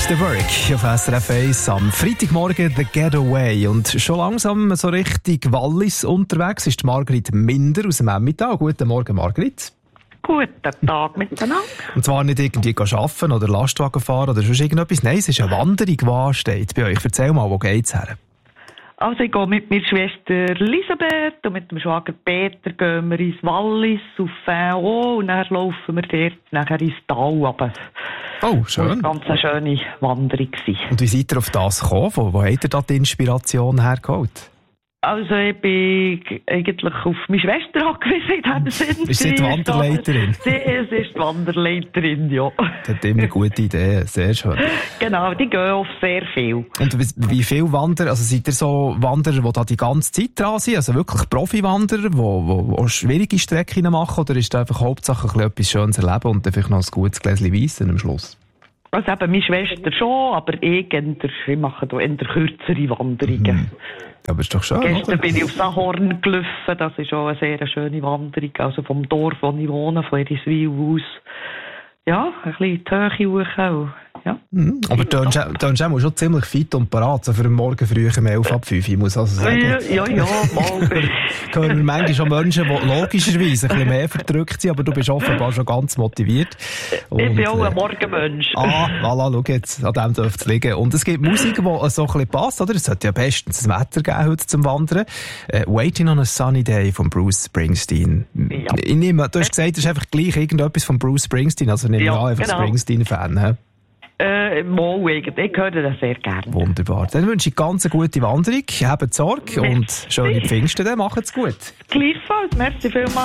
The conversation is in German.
Change the Work auf SRF 1 am Freitagmorgen The Getaway. Und schon langsam so Richtung Wallis unterwegs ist Margrit Minder aus dem Emmental. Guten Morgen, Margrit. Guten Tag miteinander. Und zwar nicht irgendwie arbeiten oder Lastwagen fahren oder sonst irgendetwas. Nein, es ist eine Wanderung, die ansteht bei euch. Erzähl mal, wo geht's her? Also ich gehe mit meiner Schwester Elisabeth und mit dem Schwager Peter gehen wir ins Wallis, auf Fao und dann laufen wir dort nachher ins Tal runter. Oh, schön. Das war eine ganz schöne Wanderung. Und wie seid ihr auf das gekommen? Wo habt ihr da die Inspiration hergeholt? Also ich bin eigentlich auf meine Schwester angewiesen in diesem Sinn. Ist sie die Wanderleiterin? Sie ist die Wanderleiterin, ja. Das hat immer gute Ideen, sehr schön. Genau, die gehen auf sehr viel. Und wie viele Wanderer, also seid ihr so Wanderer, die da die ganze Zeit dran sind, also wirklich Profi-Wanderer, die auch schwierige Strecken machen, oder ist da einfach hauptsächlich etwas Schönes erleben und dann vielleicht noch ein gutes Gläschen Weiss am Schluss? Also eben meine Schwester schon, aber ich mache da eher kürzere Wanderungen. Aber ist doch schön, Gestern oder? bin ich auf Sahorn gelaufen, das ist auch eine sehr schöne Wanderung, also vom Dorf, wo ich wohne, von Eriswil aus. Ja, ein bisschen die Höhe hoch auch. Ja. Aber du bist auch schon ziemlich fit und parat, so für den Morgen früh um 11 ab 5, ich muss also sagen. Ja, mal. Hören wir manchmal schon Menschen, die logischerweise ein bisschen mehr verdrückt sind, aber du bist offenbar schon ganz motiviert. Und, ich bin auch ein Morgenmensch. Voilà, schau jetzt, an dem dürfte es liegen. Und es gibt Musik, die so ein bisschen passt, oder? Es sollte ja bestens das Wetter geben heute zum Wandern. Waiting on a Sunny Day von Bruce Springsteen. Ja. Ich nehme, du hast gesagt, das ist einfach gleich irgendetwas von Bruce Springsteen, also nehme ich an, einfach genau. Springsteen-Fan, he? Ich höre das sehr gerne. Wunderbar. Dann wünsche ich ganz eine gute Wanderung, habt Sorge und schöne Pfingsten, dann macht's gut. Gleichfalls, merci vielmals.